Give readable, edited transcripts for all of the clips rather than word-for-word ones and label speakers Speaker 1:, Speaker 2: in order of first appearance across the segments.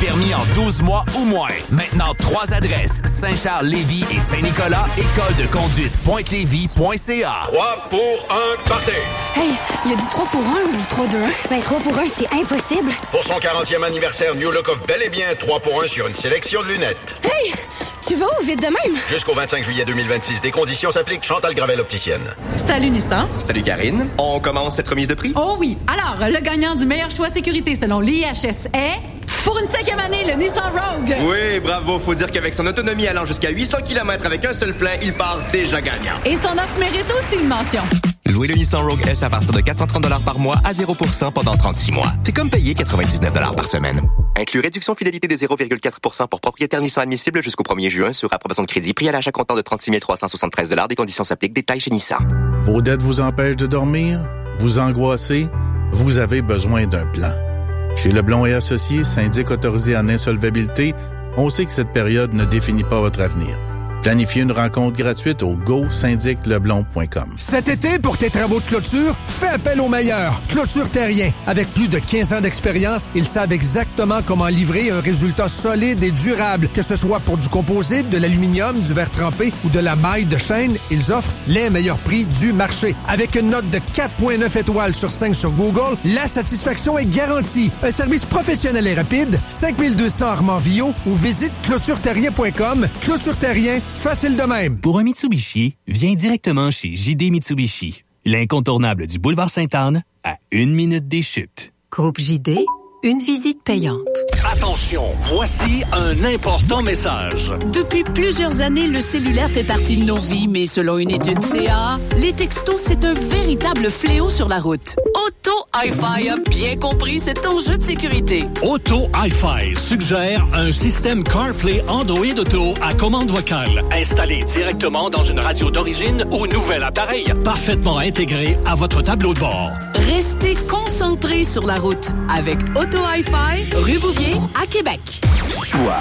Speaker 1: permis en 12 mois ou moins. Maintenant, 3 adresses. Saint-Charles, Lévis et Saint-Nicolas. École de conduite pointe-lévis.ca.
Speaker 2: 3 pour 1, partez!
Speaker 3: Hey, il a dit 3 pour 1 ou 3 2 1? Ben 3 pour 1, c'est impossible.
Speaker 2: Pour son 40e anniversaire, New Look offre bel et bien 3 pour 1 sur une sélection de lunettes.
Speaker 3: Hey, tu vas où vite de même?
Speaker 2: Jusqu'au 25 juillet 2026, des conditions s'appliquent. Chantal Gravel, opticienne.
Speaker 4: Salut Nissan.
Speaker 5: Salut Karine. On commence cette remise de prix?
Speaker 4: Oh oui. Alors, le gagnant du meilleur choix sécurité selon l'IHS est... Pour une 5e année, le Nissan Rogue.
Speaker 5: Oui, bravo. Faut dire qu'avec son autonomie allant jusqu'à 800 km avec un seul plein, il part déjà gagnant.
Speaker 4: Et son offre mérite aussi une mention.
Speaker 5: Louez le Nissan Rogue S à partir de 430$ par mois à 0% pendant 36 mois. C'est comme payer 99$ par semaine. Inclus réduction fidélité de 0,4% pour propriétaire Nissan admissible jusqu'au 1er juin sur approbation de crédit. Prix à l'achat comptant de 36 373$. Des conditions s'appliquent. Détails chez Nissan.
Speaker 6: Vos dettes vous empêchent de dormir? Vous angoissez? Vous avez besoin d'un plan. Chez Leblond et Associés, syndic autorisé en insolvabilité, on sait que cette période ne définit pas votre avenir. Planifiez une rencontre gratuite au go-syndicleblond.com.
Speaker 7: Cet été, pour tes travaux de clôture, fais appel aux meilleurs. Clôture Terrien. Avec plus de 15 ans d'expérience, ils savent exactement comment livrer un résultat solide et durable. Que ce soit pour du composite, de l'aluminium, du verre trempé ou de la maille de chaîne, ils offrent les meilleurs prix du marché. Avec une note de 4,9 étoiles sur 5 sur Google, la satisfaction est garantie. Un service professionnel et rapide, 5200 Armand-Villot ou visite clôtureterrien.com. Clôture Terrien, facile de même.
Speaker 8: Pour un Mitsubishi, viens directement chez JD Mitsubishi, l'incontournable du boulevard Sainte-Anne, à 1 minute des Chutes.
Speaker 9: Groupe JD, une visite payante.
Speaker 10: Attention, voici un important message.
Speaker 11: Depuis plusieurs années, le cellulaire fait partie de nos vies, mais selon une étude CA, les textos, c'est un véritable fléau sur la route. Auto Hi-Fi a bien compris cet enjeu de sécurité.
Speaker 10: Auto Hi-Fi suggère un système CarPlay Android Auto à commande vocale, installé directement dans une radio d'origine ou nouvel appareil, parfaitement intégré à votre tableau de bord.
Speaker 11: Restez concentrés sur la route avec Auto Hi-Fi, rue Bouvier, à Québec.
Speaker 1: Choix.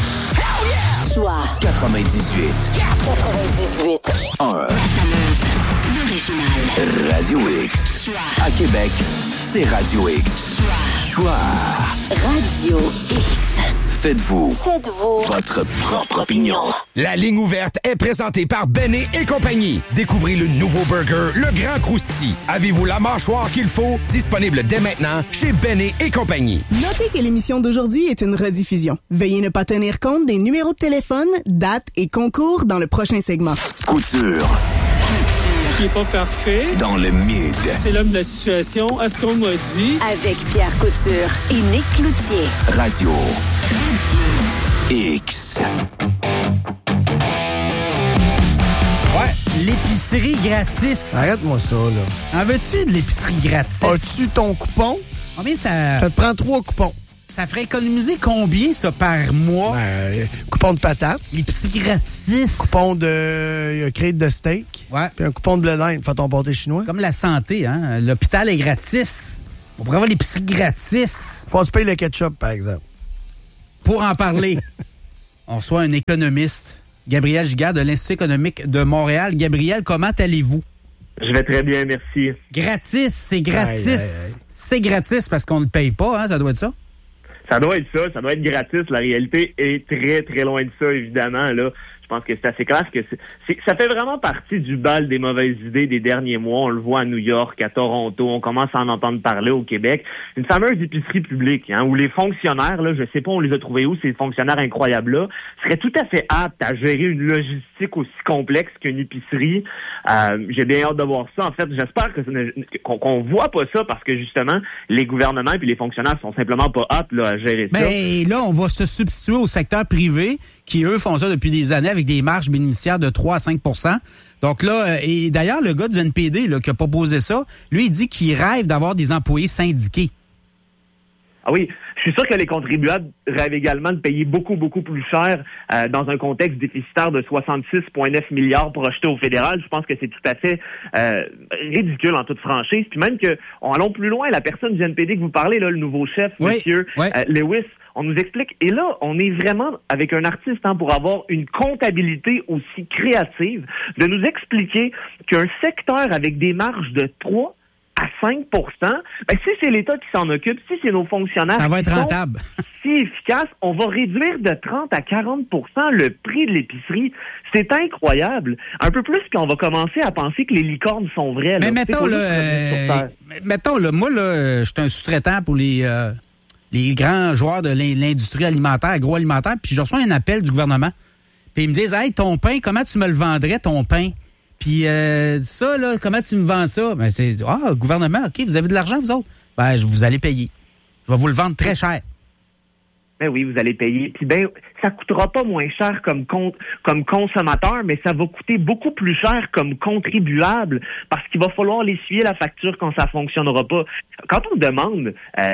Speaker 3: Choix.
Speaker 1: 98. 1. Radio X.
Speaker 3: Choix.
Speaker 1: À Québec, c'est Radio X. Choix.
Speaker 3: Radio X.
Speaker 1: Faites-vous votre propre opinion.
Speaker 7: La ligne ouverte est présentée par Bennet et compagnie. Découvrez le nouveau burger, le Grand Crousti. Avez-vous la mâchoire qu'il faut? Disponible dès maintenant chez Bennet et compagnie.
Speaker 12: Notez que l'émission d'aujourd'hui est une rediffusion. Veuillez ne pas tenir compte des numéros de téléphone, dates et concours dans le prochain segment.
Speaker 1: Couture.
Speaker 13: Qui est pas parfait.
Speaker 1: Dans le mid.
Speaker 13: C'est l'homme de la situation. À ce qu'on m'a dit.
Speaker 3: Avec Pierre Couture et Nick Cloutier.
Speaker 1: Radio X.
Speaker 14: Ouais, l'épicerie gratis.
Speaker 15: Arrête-moi ça, là.
Speaker 14: En veux-tu de l'épicerie gratis?
Speaker 15: As-tu ton coupon?
Speaker 14: Combien ça...
Speaker 15: Ça te prend 3 coupons.
Speaker 14: Ça ferait économiser combien, ça, par mois?
Speaker 15: Coupon de patates.
Speaker 14: L'épicerie gratis.
Speaker 15: Coupon de crête de steak.
Speaker 14: Ouais.
Speaker 15: Puis un coupon de blé d'Inde. Fais ton pâté chinois.
Speaker 14: Comme la santé, hein. L'hôpital est gratis. On pourrait avoir l'épicerie gratis.
Speaker 15: Faut que tu payes le ketchup, par exemple.
Speaker 14: Pour en parler, on reçoit un économiste, Gabriel Giguère de l'Institut économique de Montréal. Gabriel, comment allez-vous?
Speaker 16: Je vais très bien, merci.
Speaker 14: Gratis, c'est gratis. Aïe. C'est gratis parce qu'on ne le paye pas, hein, ça doit être ça?
Speaker 16: Ça doit être ça, ça doit être gratis. La réalité est très, très loin de ça, évidemment, là. Je pense que c'est assez clair que ça fait vraiment partie du bal des mauvaises idées des derniers mois. On le voit à New York, à Toronto, on commence à en entendre parler au Québec. Une fameuse épicerie publique, hein, où les fonctionnaires, là, je sais pas, on les a trouvés où, ces fonctionnaires incroyables-là, seraient tout à fait aptes à gérer une logistique aussi complexe qu'une épicerie. J'ai bien hâte de voir ça. En fait, j'espère qu'on voit pas ça parce que, justement, les gouvernements et les fonctionnaires sont simplement pas aptes là, à gérer ça.
Speaker 14: Mais là, on va se substituer au secteur privé qui, eux, font ça depuis des années avec des marges bénéficiaires de 3 à 5 %. Donc là, et d'ailleurs, le gars du NPD là, qui a proposé ça, lui, il dit qu'il rêve d'avoir des employés syndiqués.
Speaker 16: Ah oui, je suis sûr que les contribuables rêvent également de payer beaucoup, beaucoup plus cher dans un contexte déficitaire de 66,9 milliards projetés au fédéral. Je pense que c'est tout à fait ridicule en toute franchise. Puis même que, allons plus loin, la personne du NPD que vous parlez, là, le nouveau chef, monsieur Lewis, on nous explique, et là, on est vraiment avec un artiste pour avoir une comptabilité aussi créative, de nous expliquer qu'un secteur avec des marges de 3 à 5 si c'est l'État qui s'en occupe, si c'est nos fonctionnaires
Speaker 14: ça va être rentable.
Speaker 16: Si efficace, on va réduire de 30 à 40 le prix de l'épicerie. C'est incroyable. Un peu plus qu'on va commencer à penser que les licornes sont vraies.
Speaker 14: Mais mettons, là, moi, là, je suis un sous-traitant pour les grands joueurs de l'industrie alimentaire, agroalimentaire, puis je reçois un appel du gouvernement. Puis ils me disent, hey, ton pain, comment tu me le vendrais, ton pain? Puis ça, là, comment tu me vends ça? Ben, c'est, gouvernement, OK, vous avez de l'argent, vous autres? Ben, vous allez payer. Je vais vous le vendre très cher.
Speaker 16: Ben oui, vous allez payer. Puis ça coûtera pas moins cher comme consommateur, mais ça va coûter beaucoup plus cher comme contribuable parce qu'il va falloir l'essuyer la facture quand ça fonctionnera pas. Quand on demande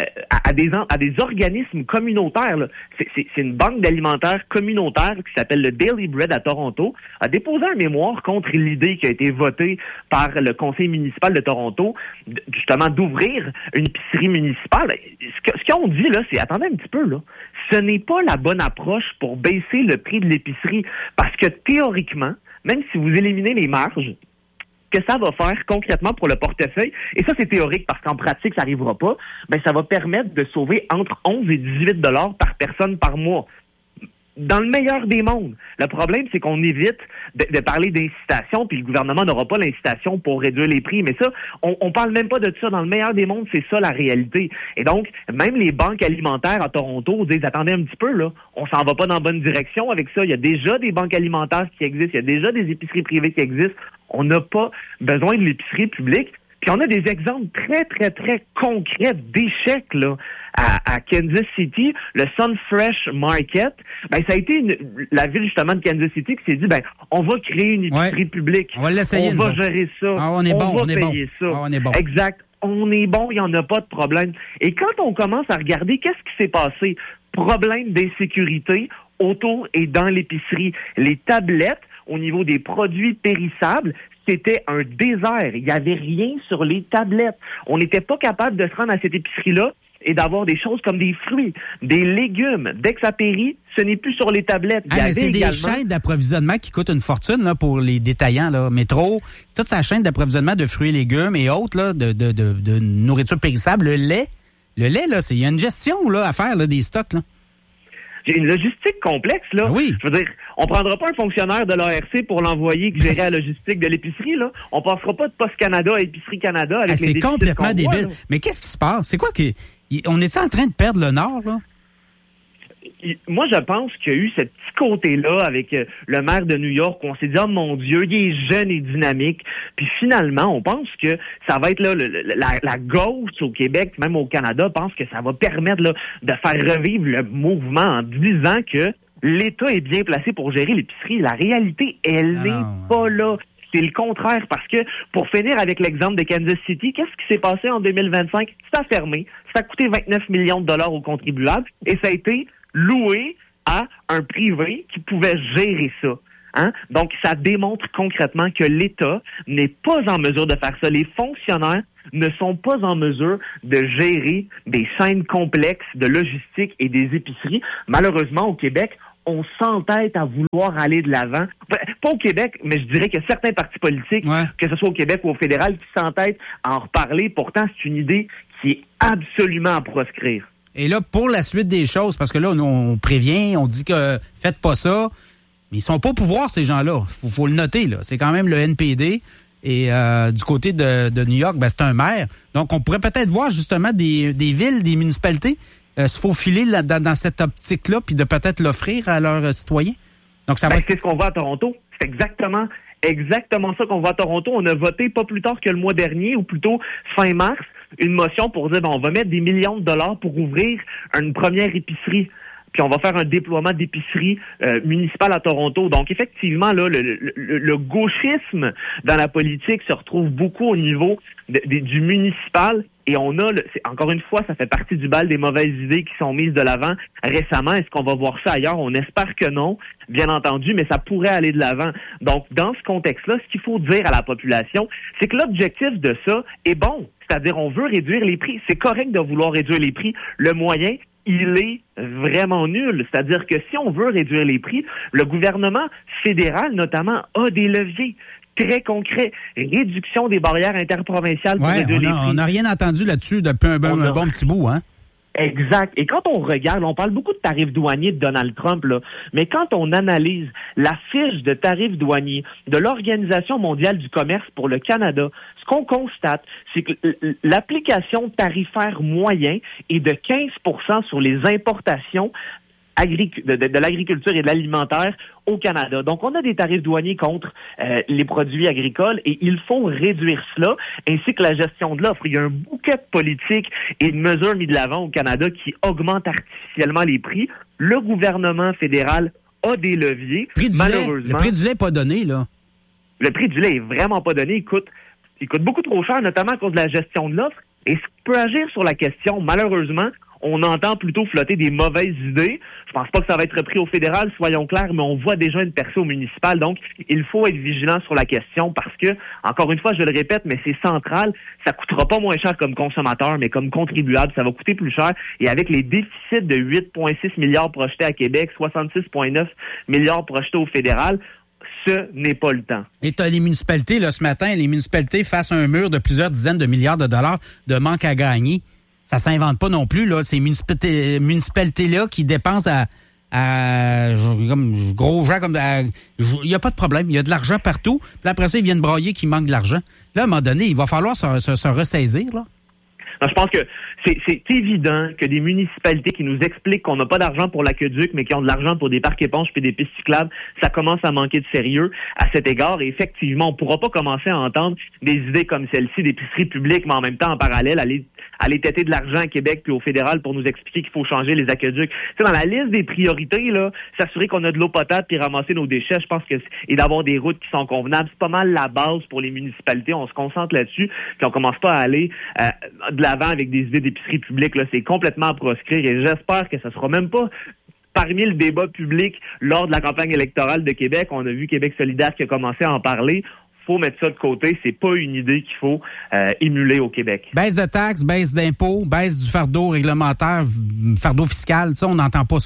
Speaker 16: à des organismes communautaires, là, c'est une banque d'alimentaire communautaire qui s'appelle le Daily Bread à Toronto, a déposé un mémoire contre l'idée qui a été votée par le conseil municipal de Toronto, justement d'ouvrir une épicerie municipale. Ce qu'ils ont dit, là, c'est, attendez un petit peu, là. Ce n'est pas la bonne approche pour baisser le prix de l'épicerie. Parce que théoriquement, même si vous éliminez les marges, que ça va faire concrètement pour le portefeuille, et ça c'est théorique parce qu'en pratique ça n'arrivera pas, ben ça va permettre de sauver entre 11 et 18 $ par personne par mois. Dans le meilleur des mondes. Le problème, c'est qu'on évite de parler d'incitation, puis le gouvernement n'aura pas l'incitation pour réduire les prix. Mais ça, on parle même pas de ça. Dans le meilleur des mondes, c'est ça la réalité. Et donc, même les banques alimentaires à Toronto disent, attendez un petit peu, là, on s'en va pas dans la bonne direction avec ça. Il y a déjà des banques alimentaires qui existent, il y a déjà des épiceries privées qui existent. On n'a pas besoin de l'épicerie publique. Puis on a des exemples très, très, très concrets d'échecs là à Kansas City. Le Sunfresh Market, ben ça a été la ville justement de Kansas City qui s'est dit, ben on va créer une épicerie publique.
Speaker 14: On va l'essayer.
Speaker 16: On va gérer ça.
Speaker 14: On va payer ça.
Speaker 16: On est bon. Exact. On est bon, il n'y en a pas de problème. Et quand on commence à regarder qu'est-ce qui s'est passé, problème d'insécurité autour et dans l'épicerie. Les tablettes, au niveau des produits périssables, c'était un désert. Il n'y avait rien sur les tablettes. On n'était pas capable de se rendre à cette épicerie-là et d'avoir des choses comme des fruits, des légumes. Dès que ça périt, ce n'est plus sur les tablettes.
Speaker 14: C'est des chaînes d'approvisionnement qui coûtent une fortune là, pour les détaillants. Là. Métro, toute sa chaîne d'approvisionnement de fruits et légumes et autres, là, de nourriture périssable. Le lait, là, il y a une gestion là, à faire là, des stocks. Là.
Speaker 16: J'ai une logistique complexe, là.
Speaker 14: Oui.
Speaker 16: Je veux dire, on prendra pas un fonctionnaire de l'ARC pour l'envoyer gérer la logistique de l'épicerie, là. On passera pas de Poste Canada à Épicerie Canada avec les déficits qu'on voit. C'est complètement débile.
Speaker 14: Là. Mais qu'est-ce qui se passe? C'est quoi on est en train de perdre le Nord, là?
Speaker 16: Moi, je pense qu'il y a eu ce petit côté-là avec le maire de New York où on s'est dit, oh mon Dieu, il est jeune et dynamique. Puis finalement, on pense que ça va être là la gauche au Québec, même au Canada, pense que ça va permettre là, de faire revivre le mouvement en disant que l'État est bien placé pour gérer l'épicerie. La réalité, elle n'est pas là. C'est le contraire, parce que, pour finir avec l'exemple de Kansas City, qu'est-ce qui s'est passé en 2025? Ça a fermé. Ça a coûté 29 millions de dollars aux contribuables et ça a été loué à un privé qui pouvait gérer ça. Hein? Donc, ça démontre concrètement que l'État n'est pas en mesure de faire ça. Les fonctionnaires ne sont pas en mesure de gérer des chaînes complexes de logistique et des épiceries. Malheureusement, au Québec, on s'entête à vouloir aller de l'avant. Pas au Québec, mais je dirais qu'il y a certains partis politiques, que ce soit au Québec ou au fédéral, qui s'entêtent à en reparler. Pourtant, c'est une idée qui est absolument à proscrire.
Speaker 14: Et là, pour la suite des choses, parce que là, on prévient, on dit que faites pas ça, mais ils sont pas au pouvoir, ces gens-là. Faut le noter, là. C'est quand même le NPD. Et du côté de New York, ben, c'est un maire. Donc, on pourrait peut-être voir justement des villes, des municipalités se faufiler dans cette optique-là, puis de peut-être l'offrir à leurs citoyens. Donc, ça va
Speaker 16: c'est ce qu'on voit à Toronto. C'est exactement ça qu'on voit à Toronto. On a voté pas plus tard que le mois dernier, ou plutôt fin mars, une motion pour dire on va mettre des millions de dollars pour ouvrir une première épicerie. Puis on va faire un déploiement d'épicerie municipale à Toronto. Donc effectivement, là, le gauchisme dans la politique se retrouve beaucoup au niveau du municipal. Et on a, encore une fois, ça fait partie du bal des mauvaises idées qui sont mises de l'avant récemment. Est-ce qu'on va voir ça ailleurs? On espère que non, bien entendu, mais ça pourrait aller de l'avant. Donc, dans ce contexte-là, ce qu'il faut dire à la population, c'est que l'objectif de ça est bon. C'est-à-dire, on veut réduire les prix. C'est correct de vouloir réduire les prix. Le moyen, il est vraiment nul. C'est-à-dire que si on veut réduire les prix, le gouvernement fédéral, notamment, a des leviers. très concret. Réduction des barrières interprovinciales pour réduire les prix.
Speaker 14: On n'a rien entendu là-dessus depuis un bon petit bout, hein?
Speaker 16: Exact. Et quand on regarde, on parle beaucoup de tarifs douaniers de Donald Trump, là, mais quand on analyse la fiche de tarifs douaniers de l'Organisation mondiale du commerce pour le Canada, ce qu'on constate, c'est que l'application tarifaire moyen est de 15% sur les importations de l'agriculture et de l'alimentaire au Canada. Donc, on a des tarifs douaniers contre les produits agricoles et il faut réduire cela, ainsi que la gestion de l'offre. Il y a un bouquet de politiques et de mesures mis de l'avant au Canada qui augmentent artificiellement les prix. Le gouvernement fédéral a des leviers. Malheureusement,
Speaker 14: le prix du lait n'est pas donné, là.
Speaker 16: Le prix du lait est vraiment pas donné. Il coûte beaucoup trop cher, notamment à cause de la gestion de l'offre. Et ce qui peut agir sur la question, malheureusement, on entend plutôt flotter des mauvaises idées. Je pense pas que ça va être repris au fédéral, soyons clairs, mais on voit déjà une percée au municipal. Donc, il faut être vigilant sur la question parce que, encore une fois, je le répète, mais c'est central. Ça coûtera pas moins cher comme consommateur, mais comme contribuable, ça va coûter plus cher. Et avec les déficits de 8,6 milliards projetés à Québec, 66,9 milliards projetés au fédéral, ce n'est pas le temps.
Speaker 14: Et tu as les municipalités, là, ce matin, les municipalités face à un mur de plusieurs dizaines de milliards de dollars de manque à gagner. Ça s'invente pas non plus, là. Ces municipalités-là qui dépensent comme gros gens, il n'y a pas de problème. Il y a de l'argent partout. Puis après ça, ils viennent brailler qu'il manque de l'argent. Là, à un moment donné, il va falloir se ressaisir, là.
Speaker 16: Non, je pense que c'est évident que des municipalités qui nous expliquent qu'on n'a pas d'argent pour l'aqueduc, mais qui ont de l'argent pour des parcs éponges puis des pistes cyclables, ça commence à manquer de sérieux à cet égard. Et effectivement, on ne pourra pas commencer à entendre des idées comme celle-ci d'épicerie publique, mais en même temps, en parallèle, aller têter de l'argent à Québec puis au fédéral pour nous expliquer qu'il faut changer les aqueducs. C'est dans la liste des priorités, là, s'assurer qu'on a de l'eau potable puis ramasser nos déchets, je pense que et d'avoir des routes qui sont convenables, c'est pas mal la base pour les municipalités. On se concentre là-dessus puis on commence pas à aller de l'avant avec des idées d'épicerie publique. Là, c'est complètement à proscrire et j'espère que ça sera même pas parmi le débat public lors de la campagne électorale de Québec. On a vu Québec solidaire qui a commencé à en parler. Faut mettre ça de côté. C'est pas une idée qu'il faut émuler au Québec.
Speaker 14: Baisse de taxes, baisse d'impôts, baisse du fardeau réglementaire, fardeau fiscal, ça, on n'entend pas ça.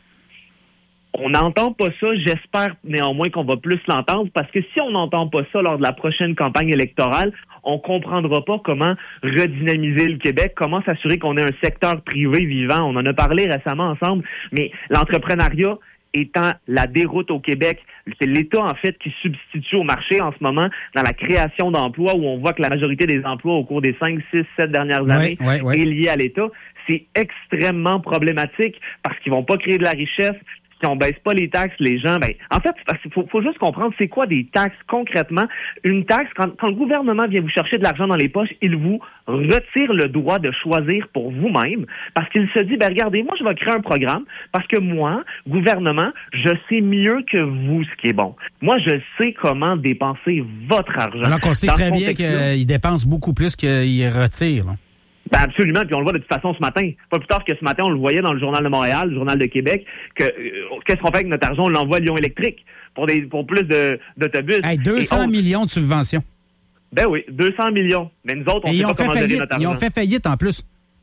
Speaker 16: On n'entend pas ça. J'espère néanmoins qu'on va plus l'entendre parce que si on n'entend pas ça lors de la prochaine campagne électorale, on comprendra pas comment redynamiser le Québec, comment s'assurer qu'on ait un secteur privé vivant. On en a parlé récemment ensemble, mais l'entrepreneuriat étant la déroute au Québec, c'est l'État, en fait, qui substitue au marché en ce moment dans la création d'emplois où on voit que la majorité des emplois au cours des 5, 6, 7 dernières années est liée à l'État. C'est extrêmement problématique parce qu'ils vont pas créer de la richesse. Si on baisse pas les taxes, les gens, en fait, il faut juste comprendre c'est quoi des taxes concrètement. Une taxe, quand le gouvernement vient vous chercher de l'argent dans les poches, il vous retire le droit de choisir pour vous-même parce qu'il se dit, regardez, moi, je vais créer un programme parce que moi, gouvernement, je sais mieux que vous ce qui est bon. Moi, je sais comment dépenser votre argent.
Speaker 14: Alors qu'on sait très bien qu'il dépense beaucoup plus qu'il retire, là.
Speaker 16: Absolument, puis on le voit de toute façon ce matin. Pas plus tard que ce matin, on le voyait dans le Journal de Montréal, le Journal de Québec, que qu'est-ce qu'on fait avec notre argent? On l'envoie à Lyon Électrique pour plus d'autobus.
Speaker 14: 200 millions de subventions.
Speaker 16: Ben oui, 200 millions. Mais nous autres, on sait pas comment gérer notre argent.
Speaker 14: Ils ont fait faillite en plus.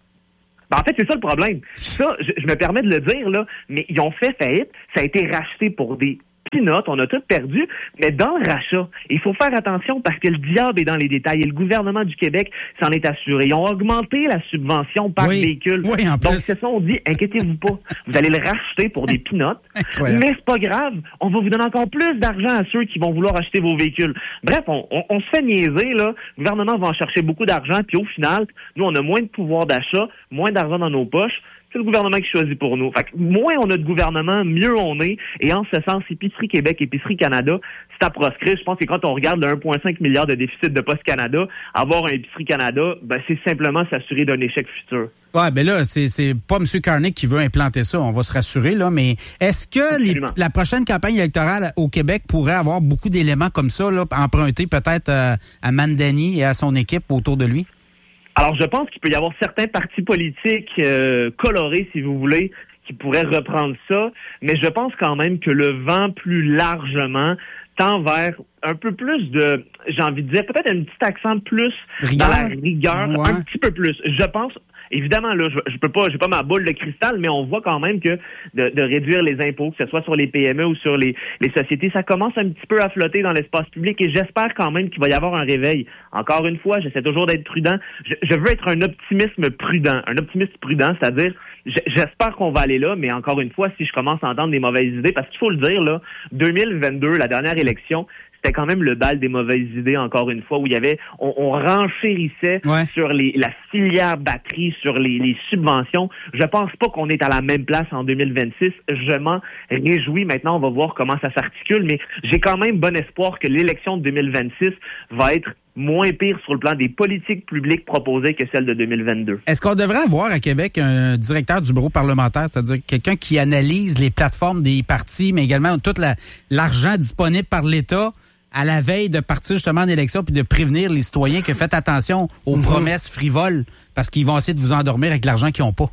Speaker 16: En fait, c'est ça le problème. Ça, je me permets de le dire, là, mais ils ont fait faillite. Ça a été racheté pour des peanuts, on a tout perdu, mais dans le rachat, il faut faire attention parce que le diable est dans les détails et le gouvernement du Québec s'en est assuré. Ils ont augmenté la subvention par véhicule.
Speaker 14: Oui, en plus.
Speaker 16: Donc, c'est ça, on dit, inquiétez-vous pas, vous allez le racheter pour des peanuts, mais c'est pas grave, on va vous donner encore plus d'argent à ceux qui vont vouloir acheter vos véhicules. Bref, on se fait niaiser, là. Le gouvernement va en chercher beaucoup d'argent, puis au final, nous, on a moins de pouvoir d'achat, moins d'argent dans nos poches. C'est le gouvernement qui choisit pour nous. Fait que moins on a de gouvernement, mieux on est. Et en ce sens, Épicerie Québec, Épicerie Canada, c'est à proscrire. Je pense que quand on regarde le 1,5 milliard de déficit de Poste Canada, avoir un Épicerie Canada, c'est simplement s'assurer d'un échec futur.
Speaker 14: Ouais, ben là, c'est pas M. Carnick qui veut implanter ça. On va se rassurer, là. Mais est-ce que la prochaine campagne électorale au Québec pourrait avoir beaucoup d'éléments comme ça, là, empruntés peut-être à Mandani et à son équipe autour de lui?
Speaker 16: Alors, je pense qu'il peut y avoir certains partis politiques colorés, si vous voulez, qui pourraient reprendre ça, mais je pense quand même que le vent, plus largement, tend vers un peu plus de, j'ai envie de dire, peut-être un petit accent plus dans la rigueur, un petit peu plus. Je pense, évidemment, là, je peux pas, j'ai pas ma boule de cristal, mais on voit quand même que de réduire les impôts, que ce soit sur les PME ou sur les sociétés, ça commence un petit peu à flotter dans l'espace public et j'espère quand même qu'il va y avoir un réveil. Encore une fois, j'essaie toujours d'être prudent. Je veux être un optimisme prudent. Un optimiste prudent, c'est-à-dire, j'espère qu'on va aller là, mais encore une fois, si je commence à entendre des mauvaises idées, parce qu'il faut le dire, là, 2022, la dernière élection, c'était quand même le bal des mauvaises idées, encore une fois, où il y avait, on renchérissait sur la filière batterie, sur les subventions. Je pense pas qu'on est à la même place en 2026. Je m'en réjouis. Maintenant, on va voir comment ça s'articule, mais j'ai quand même bon espoir que l'élection de 2026 va être moins pire sur le plan des politiques publiques proposées que celle de 2022.
Speaker 14: Est-ce qu'on devrait avoir à Québec un directeur du bureau parlementaire, c'est-à-dire quelqu'un qui analyse les plateformes des partis, mais également tout l'argent disponible par l'État à la veille de partir justement en élection puis de prévenir les citoyens que faites attention aux promesses frivoles parce qu'ils vont essayer de vous endormir avec l'argent qu'ils n'ont pas?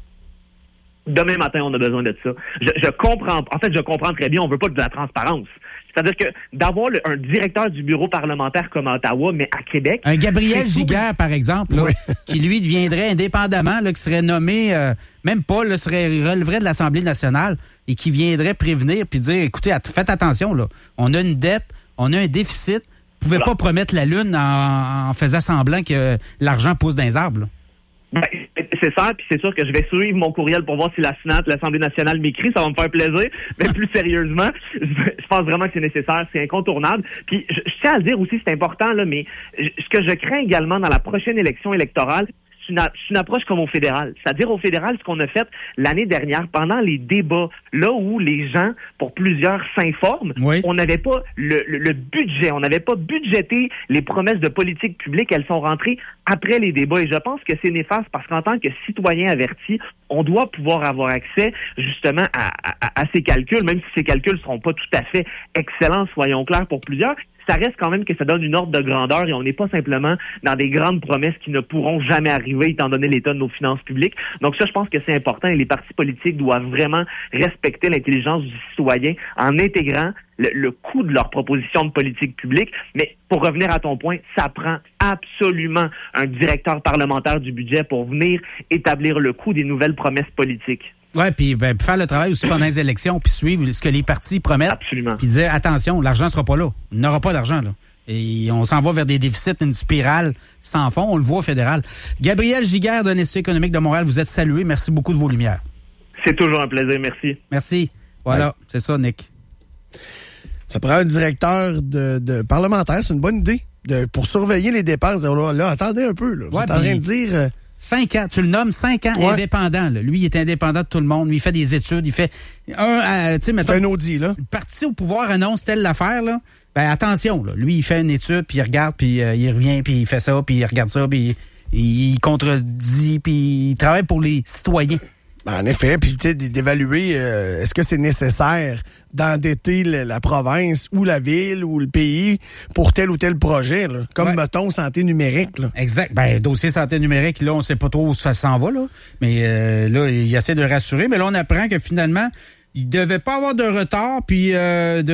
Speaker 16: Demain matin, on a besoin de ça. Je comprends très bien, on veut pas de la transparence. C'est-à-dire que d'avoir un directeur du bureau parlementaire comme à Ottawa, mais à Québec...
Speaker 14: Un Gabriel Giguère, par exemple, là, qui lui deviendrait indépendamment, là, qui serait nommé, même pas, là, releverait de l'Assemblée nationale et qui viendrait prévenir puis dire, écoutez, faites attention, là, on a une dette, on a un déficit, vous pouvez pas promettre la lune en faisant semblant que l'argent pousse dans les arbres, là.
Speaker 16: Ben, c'est ça, puis c'est sûr que je vais suivre mon courriel pour voir si la Sénat, l'Assemblée nationale m'écrit, ça va me faire plaisir, mais plus sérieusement, je pense vraiment que c'est nécessaire, c'est incontournable. Puis je tiens à le dire aussi, c'est important, là, mais ce que je crains également dans la prochaine élection électorale, c'est une approche comme au fédéral. C'est-à-dire au fédéral, ce qu'on a fait l'année dernière, pendant les débats, là où les gens, pour plusieurs, s'informent, on n'avait pas le budget, on n'avait pas budgété les promesses de politique publique, elles sont rentrées après les débats. Et je pense que c'est néfaste parce qu'en tant que citoyen averti, on doit pouvoir avoir accès justement à ces calculs, même si ces calculs ne seront pas tout à fait excellents, soyons clairs pour plusieurs. Ça reste quand même que ça donne une ordre de grandeur et on n'est pas simplement dans des grandes promesses qui ne pourront jamais arriver étant donné l'état de nos finances publiques. Donc ça, je pense que c'est important et les partis politiques doivent vraiment respecter l'intelligence du citoyen en intégrant le coût de leur proposition de politique publique. Mais pour revenir à ton point, ça prend absolument un directeur parlementaire du budget pour venir établir le coût des nouvelles promesses politiques.
Speaker 14: Oui, puis faire le travail aussi pendant les élections, puis suivre ce que les partis promettent.
Speaker 16: Absolument.
Speaker 14: Puis dire, attention, l'argent ne sera pas là. Il n'aura pas d'argent, là. Et on s'en va vers des déficits, une spirale sans fond. On le voit au fédéral. Gabriel Giguère de l'Institut économique de Montréal, vous êtes salué. Merci beaucoup de vos lumières.
Speaker 16: C'est toujours un plaisir. Merci.
Speaker 14: Merci. Voilà, c'est ça, Nick.
Speaker 15: Ça prend un directeur de parlementaire, c'est une bonne idée. Pour surveiller les dépenses. Là, attendez un peu. Là. Vous êtes en train de dire...
Speaker 14: 5 ans, tu le nommes 5 ans indépendant. Là. Lui, il est indépendant de tout le monde. Lui, il fait des études. Il fait mettons,
Speaker 15: un audit, là.
Speaker 14: Le parti au pouvoir annonce telle l'affaire, là. Ben, attention, là. Lui, il fait une étude, puis il regarde, puis il revient, puis il fait ça, puis il regarde ça, puis il contredit, puis il travaille pour les citoyens.
Speaker 15: En effet, puis d'évaluer est-ce que c'est nécessaire d'endetter la province ou la ville ou le pays pour tel ou tel projet, là. Comme mettons santé numérique. Là.
Speaker 14: Exact. Ben dossier santé numérique, là, on sait pas trop où ça s'en va, là. Mais là, il essaie de rassurer. Mais là, on apprend que finalement, il devait pas avoir de retard, puis il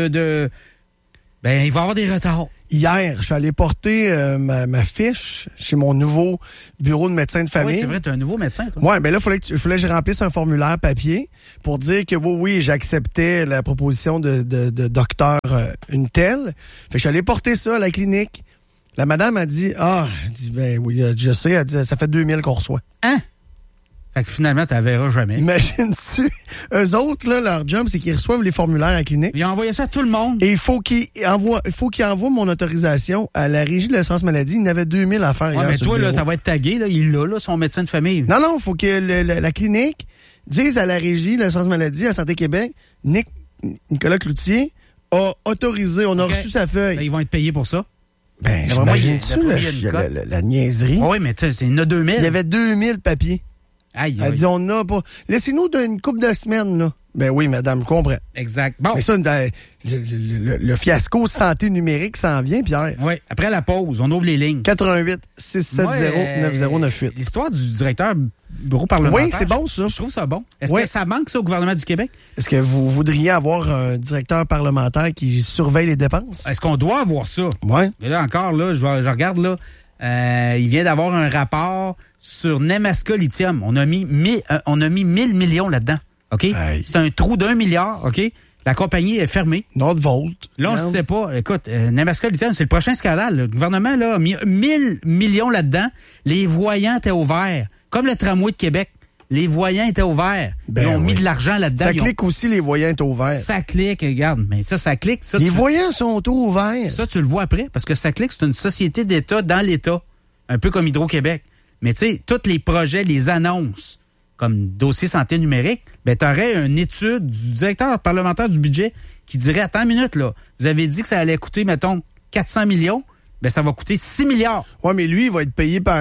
Speaker 14: va y avoir des retards.
Speaker 15: Hier, je suis allé porter ma fiche chez mon nouveau bureau de médecin de famille.
Speaker 14: Oui, c'est vrai, tu as un nouveau médecin, toi.
Speaker 15: Oui, mais là, il fallait que je remplisse un formulaire papier pour dire que oui, j'acceptais la proposition de docteur une telle. Fait que je suis allé porter ça à la clinique. La madame a dit, ben oui, je sais, elle dit, ça fait 2000 qu'on reçoit.
Speaker 14: Hein? Fait que finalement, tu la verras jamais.
Speaker 15: Imagine-tu? Eux autres, là, leur job, c'est qu'ils reçoivent les formulaires à la clinique.
Speaker 14: Ils ont envoyé ça à tout le monde.
Speaker 15: Et il faut qu'ils envoient mon autorisation à la Régie de l'assurance maladie. Il y en avait 2000 à faire.
Speaker 14: Ouais, mais toi, là, ça va être tagué, là. Il l'a, là, son médecin de famille.
Speaker 15: Non, il faut que la clinique dise à la Régie de l'assurance maladie, à Santé Québec, Nicolas Cloutier a autorisé, on a reçu sa feuille.
Speaker 14: Ben, ils vont être payés pour ça.
Speaker 15: Ben, j'imagine-tu la niaiserie?
Speaker 14: Oui, mais tu sais, il y en a 2000.
Speaker 15: Il y avait 2000 papiers.
Speaker 14: Elle
Speaker 15: dit, on n'a pas. Laissez-nous une couple de semaines, là. Ben oui, madame, je comprends.
Speaker 14: Exact. Bon.
Speaker 15: Mais ça, le fiasco santé numérique s'en vient, Pierre.
Speaker 14: Oui. Après la pause, on ouvre les lignes.
Speaker 15: 88 670 9098.
Speaker 14: L'histoire du directeur bureau parlementaire.
Speaker 15: Oui, c'est bon, ça.
Speaker 14: Je trouve ça bon. Est-ce que ça manque, ça, au gouvernement du Québec?
Speaker 15: Est-ce que vous voudriez avoir un directeur parlementaire qui surveille les dépenses?
Speaker 14: Est-ce qu'on doit avoir ça?
Speaker 15: Oui.
Speaker 14: Mais là, encore, là, je regarde, là. il vient d'avoir un rapport sur Nemaska Lithium. On a mis 1000 millions là-dedans. OK? Hey. C'est un trou d'1 milliard. OK? La compagnie est fermée.
Speaker 15: Nordvolt.
Speaker 14: Là, on ne sait pas. Écoute, Nemaska Lithium, c'est le prochain scandale. Le gouvernement là, a mis 1000 millions là-dedans. Les voyants étaient ouverts. Comme le tramway de Québec. Les voyants étaient ouverts. Ils ont mis de l'argent là-dedans.
Speaker 15: Ça clique aussi, les voyants étaient ouverts.
Speaker 14: Ça clique, regarde. Mais ça clique. Ça,
Speaker 15: les voyants sont ouverts.
Speaker 14: Ça, tu le vois après. Parce que ça clique, c'est une société d'État dans l'État. Un peu comme Hydro-Québec. Mais tu sais, tous les projets, les annonces, comme dossier santé numérique, ben t'aurais une étude du directeur parlementaire du budget qui dirait, attends une minute, là, vous avez dit que ça allait coûter, mettons, 400 millions, ben ça va coûter 6 milliards.
Speaker 15: Ouais, mais lui, il va être payé par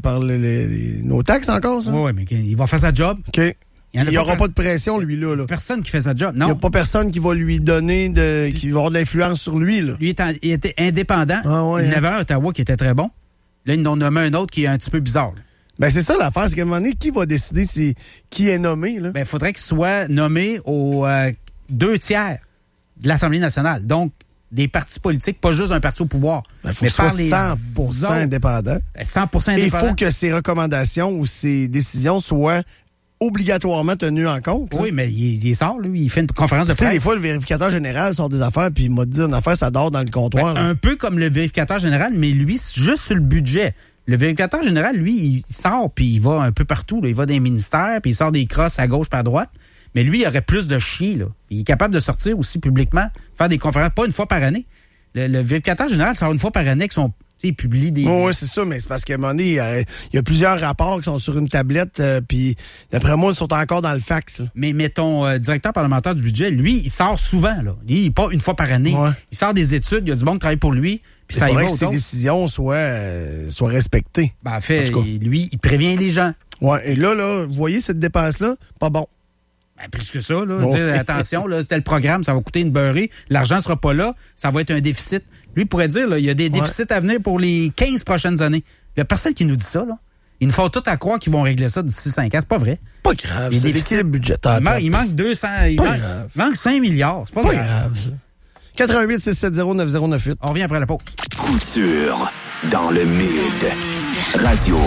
Speaker 15: nos taxes encore, ça?
Speaker 14: Ouais, mais il va faire sa job.
Speaker 15: OK. Il n'y aura pas de pression, lui, là.
Speaker 14: Personne qui fait sa job, non.
Speaker 15: Il n'y a pas personne qui va lui donner, qui va avoir de l'influence sur lui, là.
Speaker 14: Lui, il était indépendant.
Speaker 15: Ah, ouais,
Speaker 14: il y en avait un à Ottawa qui était très bon. Là, ils en ont nommé un autre qui est un petit peu bizarre, là.
Speaker 15: Ben, c'est ça l'affaire, c'est qu'à un moment donné, qui va décider qui est nommé, là?
Speaker 14: Ben, il faudrait qu'il soit nommé aux 2/3 de l'Assemblée nationale. Donc, des partis politiques, pas juste un parti au pouvoir.
Speaker 15: Ben, faut mais par les 100% indépendant.
Speaker 14: 100% indépendant.
Speaker 15: Et il faut que ses recommandations ou ses décisions soient obligatoirement tenues en compte.
Speaker 14: Oui, mais il sort, lui, il fait une conférence de presse.
Speaker 15: Tu sais, des fois, le vérificateur général sort des affaires, puis il m'a dit une affaire, ça dort dans le comptoir.
Speaker 14: Ben, un peu comme le vérificateur général, mais lui, juste sur le budget. Le vérificateur général, lui, il sort, puis il va un peu partout. Là. Il va dans les ministères, puis il sort des crosses à gauche, puis à droite. Mais lui, il aurait plus de chier, là. Il est capable de sortir aussi publiquement, faire des conférences, pas une fois par année. Le vérificateur général sort une fois par année il publie des...
Speaker 15: Oui, c'est ça, mais c'est parce qu'à un moment donné, il y a plusieurs rapports qui sont sur une tablette, puis d'après moi, ils sont encore dans le fax. Là.
Speaker 14: Mais ton directeur parlementaire du budget, lui, il sort souvent, là. Lui, pas une fois par année. Ouais. Il sort des études, il y a du monde qui travaille pour lui, puis ça y va. Il faudrait
Speaker 15: que ses décisions soient respectées.
Speaker 14: Ben, en fait, lui, il prévient les gens.
Speaker 15: Ouais, et là, vous voyez cette dépense-là? Pas bon.
Speaker 14: Ben, plus que ça, là. Dire, attention, là, c'était le programme, ça va coûter une beurrée. L'argent sera pas là, ça va être un déficit. Lui pourrait dire, là, il y a des déficits à venir pour les 15 prochaines années. Il y a personne qui nous dit ça, là. Ils nous font tout à croire qu'ils vont régler ça d'ici 5 ans. C'est pas vrai.
Speaker 15: Pas grave. C'est l'équilibre budgétaire.
Speaker 14: Il manque 200. Il manque 5 milliards. C'est pas grave.
Speaker 15: 88 670 9098.
Speaker 14: On revient après la pause.
Speaker 1: Couture dans le mid. Radio.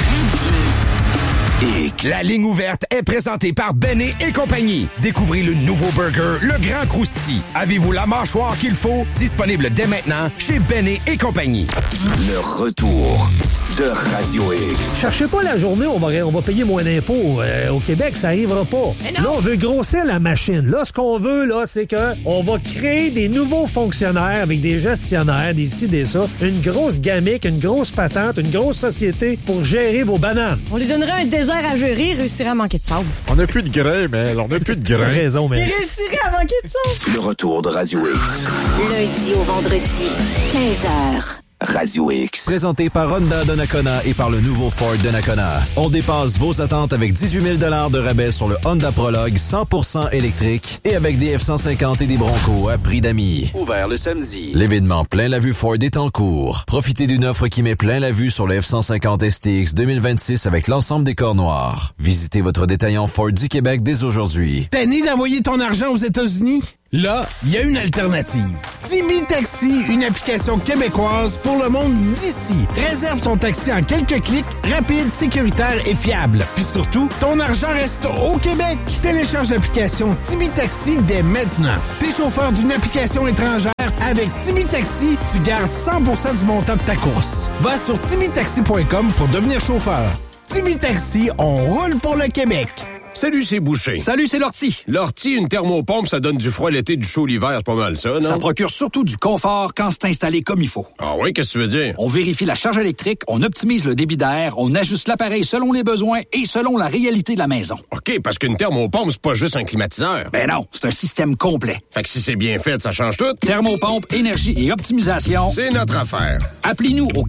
Speaker 1: La ligne ouverte est présentée par Bennet et compagnie. Découvrez le nouveau burger, le Grand Crousti. Avez-vous la mâchoire qu'il faut? Disponible dès maintenant chez Bennet et compagnie. Le retour de Radio X.
Speaker 17: Cherchez pas la journée où on va payer moins d'impôts au Québec, ça arrivera pas. Là, on veut grossir la machine. Là, ce qu'on veut, là, c'est que on va créer des nouveaux fonctionnaires avec des gestionnaires, des ci, des ça, une grosse gamique, une grosse patente, une grosse société pour gérer vos bananes.
Speaker 18: On lui donnerait un désert à gérer, il réussirait à manquer de sable.
Speaker 19: On n'a plus de grain, mais on n'a plus de grain.
Speaker 17: T'as raison, mais...
Speaker 18: Il réussirait à manquer de sable.
Speaker 1: Le retour de Radio X.
Speaker 9: Lundi au vendredi, 15h.
Speaker 1: Radio X.
Speaker 20: Présenté par Honda Donnacona et par le nouveau Ford Donnacona. On dépasse vos attentes avec 18 000 de rabais sur le Honda Prologue 100% électrique et avec des F-150 et des Broncos à prix d'amis. Ouvert le samedi. L'événement Plein la vue Ford est en cours. Profitez d'une offre qui met plein la vue sur le F-150 STX 2026 avec l'ensemble des corps noirs. Visitez votre détaillant Ford du Québec dès aujourd'hui.
Speaker 21: T'as né d'envoyer ton argent aux États-Unis? Là, il y a une alternative. Tibi Taxi, une application québécoise pour le monde d'ici. Réserve ton taxi en quelques clics, rapide, sécuritaire et fiable. Puis surtout, ton argent reste au Québec. Télécharge l'application Tibi Taxi dès maintenant. T'es chauffeur d'une application étrangère? Avec Tibi Taxi, tu gardes 100% du montant de ta course. Va sur tibitaxi.com pour devenir chauffeur. Tibi Taxi, on roule pour le Québec.
Speaker 22: Salut, c'est Boucher.
Speaker 23: Salut, c'est Lortie.
Speaker 22: Lortie, une thermopompe, ça donne du froid l'été, du chaud l'hiver, c'est pas mal ça, non?
Speaker 23: Ça procure surtout du confort quand c'est installé comme il faut.
Speaker 22: Ah oui, qu'est-ce que tu veux dire?
Speaker 23: On vérifie la charge électrique, on optimise le débit d'air, on ajuste l'appareil selon les besoins et selon la réalité de la maison.
Speaker 22: OK, parce qu'une thermopompe, c'est pas juste un climatiseur.
Speaker 23: Ben non, c'est un système complet.
Speaker 22: Fait que si c'est bien fait, ça change tout.
Speaker 23: Thermopompe, énergie et optimisation.
Speaker 22: C'est notre affaire.
Speaker 23: Appelez-nous au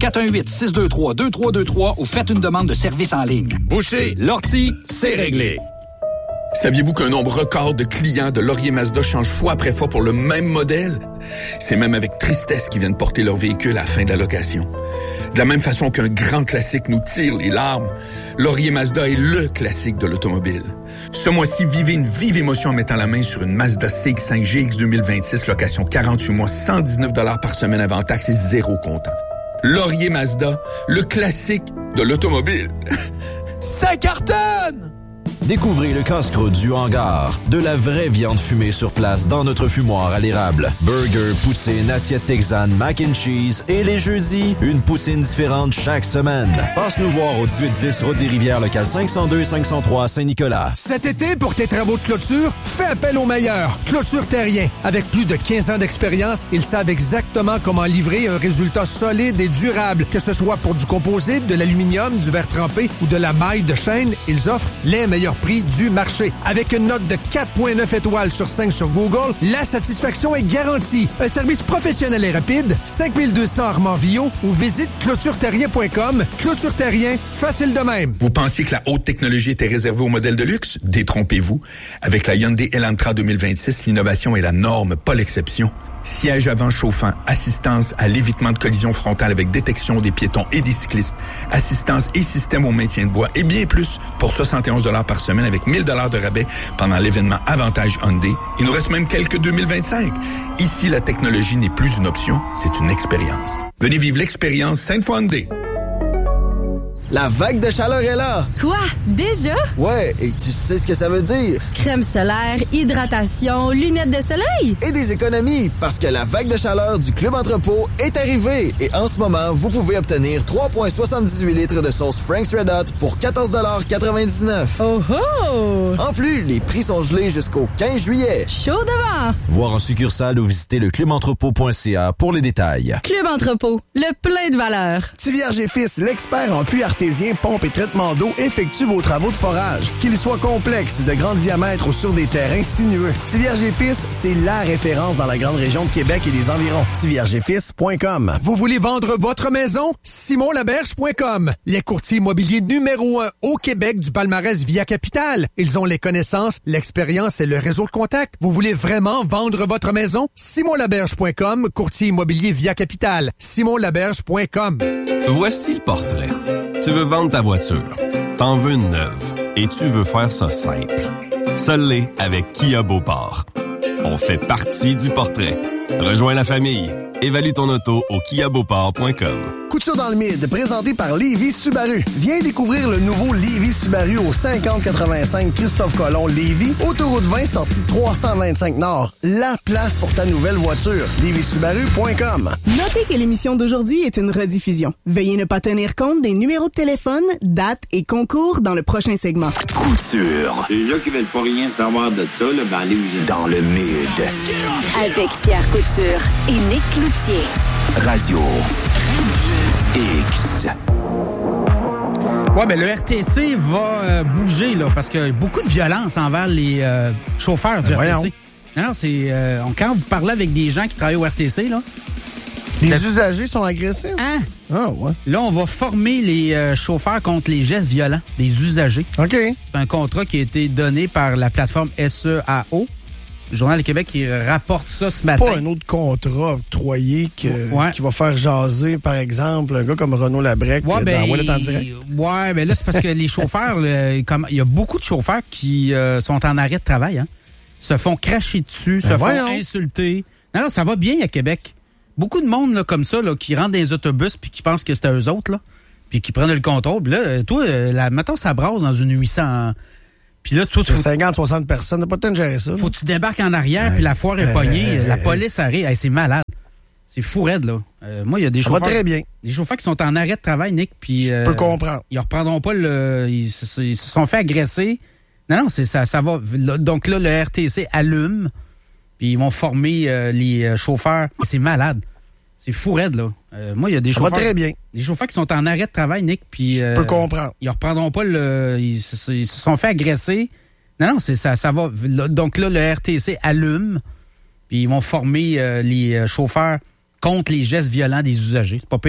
Speaker 23: 418-623-2323 ou faites une demande de service en ligne.
Speaker 22: Boucher,
Speaker 23: Lortie, c'est réglé.
Speaker 24: Saviez-vous qu'un nombre record de clients de Laurier Mazda change fois après fois pour le même modèle? C'est même avec tristesse qu'ils viennent porter leur véhicule à la fin de la location. De la même façon qu'un grand classique nous tire les larmes, Laurier Mazda est le classique de l'automobile. Ce mois-ci, vivez une vive émotion en mettant la main sur une Mazda CX-5 GX 2026, location 48 mois, 119 $ par semaine avant taxes et 0 comptant. Laurier Mazda, le classique de l'automobile.
Speaker 15: Ça cartonne!
Speaker 20: Découvrez le casse-croûte du hangar. De la vraie viande fumée sur place dans notre fumoir à l'érable. Burger, poutine, assiette texane, mac and cheese et les jeudis, une poutine différente chaque semaine. Passe nous voir au 1810 Route des Rivières, local 502 503 Saint-Nicolas.
Speaker 7: Cet été, pour tes travaux de clôture, fais appel aux meilleurs. Clôture Terrien. Avec plus de 15 ans d'expérience, ils savent exactement comment livrer un résultat solide et durable. Que ce soit pour du composite, de l'aluminium, du verre trempé ou de la maille de chêne, ils offrent les meilleurs prix du marché. Avec une note de 4,9 étoiles sur 5 sur Google, la satisfaction est garantie. Un service professionnel et rapide, 5200 Armand-Villot ou visite clôtureterrien.com. Clôture Terrien, facile de même.
Speaker 24: Vous pensiez que la haute technologie était réservée aux modèles de luxe? Détrompez-vous. Avec la Hyundai Elantra 2026, l'innovation est la norme, pas l'exception. Siège avant chauffant, assistance à l'évitement de collision frontale avec détection des piétons et des cyclistes, assistance et système au maintien de voie et bien plus pour 71 $ par semaine avec 1000 $ de rabais pendant l'événement Avantage Hyundai. Il nous reste même quelques 2025. Ici, la technologie n'est plus une option, c'est une expérience. Venez vivre l'expérience Sainte-Foy Hyundai.
Speaker 2: La vague de chaleur est là!
Speaker 18: Quoi? Déjà?
Speaker 2: Ouais, et tu sais ce que ça veut dire?
Speaker 18: Crème solaire, hydratation, lunettes de soleil?
Speaker 2: Et des économies, parce que la vague de chaleur du Club Entrepôt est arrivée. Et en ce moment, vous pouvez obtenir 3,78 litres de sauce Frank's Red Hot pour 14,99 $.
Speaker 18: Oh oh!
Speaker 2: En plus, les prix sont gelés jusqu'au 15 juillet.
Speaker 18: Chaud devant!
Speaker 20: Voir en succursale ou visiter le clubentrepôt.ca pour les détails.
Speaker 18: Club Entrepôt, le plein de valeur.
Speaker 15: Tivierge et Fils, l'expert en puits artésien, pompe et traitement d'eau, effectue vos travaux de forage. Qu'ils soient complexes, de grand diamètre ou sur des terrains sinueux. Tivierge et Fils, c'est la référence dans la grande région de Québec et les environs. Tiviergeetfils.com.
Speaker 7: Vous voulez vendre votre maison? simonlaberge.com. Les courtiers immobiliers numéro 1 au Québec du palmarès Via Capital. Ils ont les connaissances, l'expérience et le réseau de contacts. Vous voulez vraiment vendre votre maison? simonlaberge.com, courtier immobilier Via Capital. simonlaberge.com.
Speaker 4: Voici le portrait. Tu veux vendre ta voiture, t'en veux une neuve et tu veux faire ça simple. Seul l'est avec Kia Beauport. On fait partie du portrait. Rejoins la famille. Évalue ton auto au kiabeauport.com.
Speaker 15: Couture dans le Mid, présenté par Lévis Subaru. Viens découvrir le nouveau Lévis Subaru au 5085 Christophe Colomb Lévis, autoroute 20 sortie 325 Nord. La place pour ta nouvelle voiture. LévisSubaru.com.
Speaker 12: Notez que l'émission d'aujourd'hui est une rediffusion. Veuillez ne pas tenir compte des numéros de téléphone, dates et concours dans le prochain segment.
Speaker 5: Couture. Les gens qui veulent pas rien savoir de ça, là, ben allez vous dans le Mid.
Speaker 9: Avec Pierre Couture et Nick Cloutier.
Speaker 5: Radio X.
Speaker 14: Ouais, ben le RTC va bouger, là, parce qu'il y a beaucoup de violence envers les chauffeurs du RTC. Non, c'est... quand vous parlez avec des gens qui travaillent au RTC, là...
Speaker 15: Les usagers sont agressifs?
Speaker 14: Hein?
Speaker 15: Ah, ouais.
Speaker 14: Là, on va former les chauffeurs contre les gestes violents des usagers.
Speaker 15: OK.
Speaker 14: C'est un contrat qui a été donné par la plateforme SEAO. Le Journal du Québec qui rapporte ça ce matin.
Speaker 15: Pas un autre contrat octroyé qui va faire jaser, par exemple, un gars comme Renaud Labrec dans Wallet en direct.
Speaker 14: Ouais, ben là, c'est parce que les chauffeurs, il y a beaucoup de chauffeurs qui sont en arrêt de travail, hein. Se font cracher dessus, se font insulter. Non, ça va bien à Québec. Beaucoup de monde là, comme ça là, qui rentrent dans les autobus puis qui pensent que c'est à eux autres, là, puis qui prennent le contrôle. Puis là, toi, mettons, ça brasse dans une 800... Puis là, toi,
Speaker 15: 50-60 personnes, t'as pas le temps de gérer ça.
Speaker 14: Faut que tu débarques en arrière, puis la foire est pognée, la police arrive. Hey, c'est malade. C'est fou raide, là. Moi, il y a des chauffeurs...
Speaker 15: Ça va très bien.
Speaker 14: Des chauffeurs qui sont en arrêt de travail, Nick, puis...
Speaker 15: Je peux comprendre.
Speaker 14: Ils reprendront pas ils se sont fait agresser. Non, ça va. Donc là, le RTC allume, puis ils vont former les chauffeurs. C'est malade. C'est fou raide, là. Moi, il y a des chauffeurs...
Speaker 15: Ça va très bien.
Speaker 14: Des chauffeurs qui sont en arrêt de travail, Nick, puis...
Speaker 15: Je peux comprendre.
Speaker 14: Ils reprendront pas ils se sont fait agresser. Non, ça va. Donc là, le RTC allume, puis ils vont former les chauffeurs contre les gestes violents des usagers. C'est pas pire.